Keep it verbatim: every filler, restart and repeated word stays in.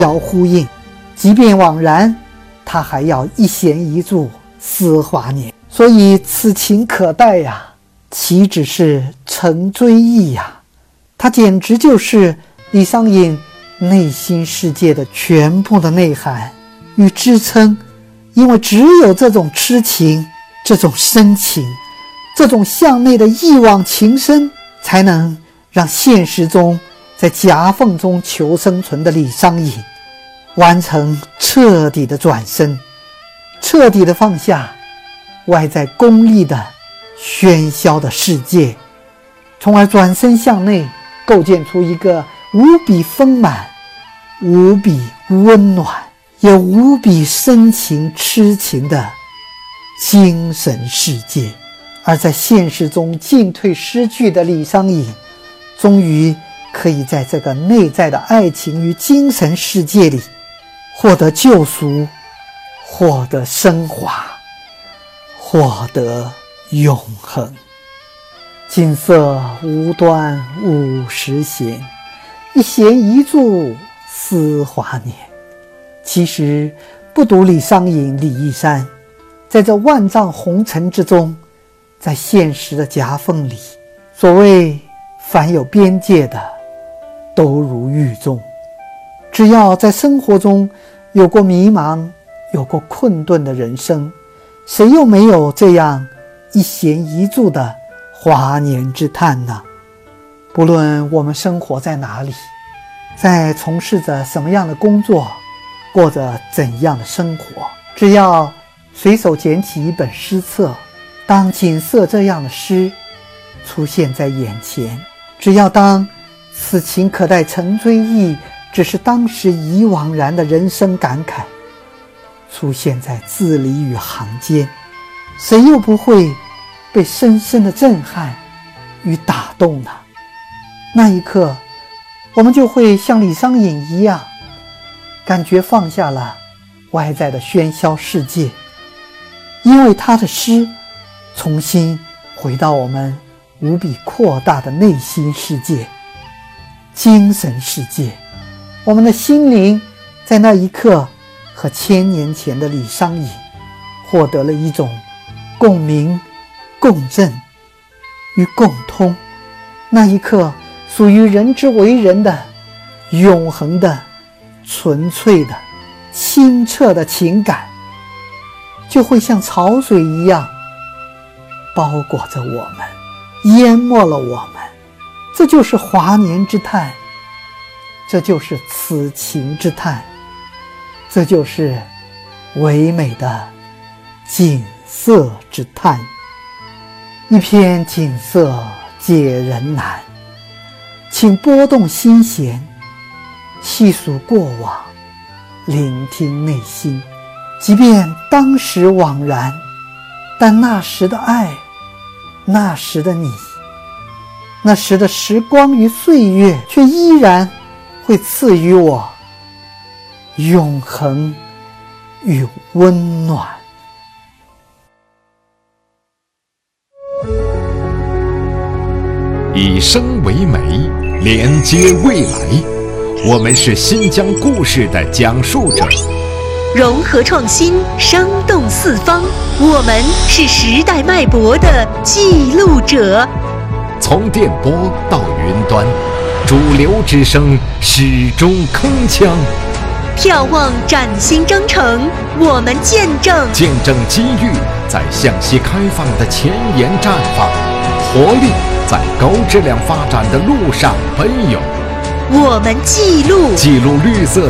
要呼应，即便枉然，他还要一弦一柱思华年。所以此情可待呀，岂止是成追忆呀，它简直就是李商隐内心世界的全部的内涵与支撑。因为只有这种痴情，这种深情，这种向内的一往情深，才能让现实中在夹缝中求生存的李商隐完成彻底的转身，彻底的放下外在功利的喧嚣的世界，从而转身向内，构建出一个无比丰满、无比温暖也无比深情痴情的精神世界。而在现实中进退失据的李商隐，终于可以在这个内在的爱情与精神世界里获得救赎，获得升华，获得永恒。锦瑟无端五十弦，一弦一柱思华年。其实不独李商隐、李义山，在这万丈红尘之中，在现实的夹缝里，所谓凡有边界的都如狱中。只要在生活中有过迷茫，有过困顿的人生，谁又没有这样一弦一柱的华年之叹呢？不论我们生活在哪里，在从事着什么样的工作，过着怎样的生活，只要随手捡起一本诗册，当锦瑟这样的诗出现在眼前，只要当此情可待成追忆只是当时已惘然的人生感慨出现在字里与行间，谁又不会被深深的震撼与打动呢？那一刻，我们就会像李商隐一样，感觉放下了外在的喧嚣世界，因为他的诗重新回到我们无比扩大的内心世界、精神世界。我们的心灵在那一刻和千年前的李商隐获得了一种共鸣、共振与共通。那一刻属于人之为人的永恒的、纯粹的、清澈的情感，就会像潮水一样包裹着我们，淹没了我们。这就是华年之叹，这就是此情之叹，这就是唯美的锦瑟之叹。一篇锦瑟解人难，请拨动心弦，细数过往，聆听内心。即便当时惘然，但那时的爱，那时的你，那时的时光与岁月，却依然会赐予我永恒与温暖。 以声为媒，连接未来。我们是新疆故事的讲述者， 融合创新，生动四方。我们是时代脉搏的记录者。 从电波到云端，主流之声始终铿锵。 眺望崭新征程，我们见证见证机遇在向西开放的前沿绽放，活力在高质量发展的路上奔涌。 我们记录记录绿色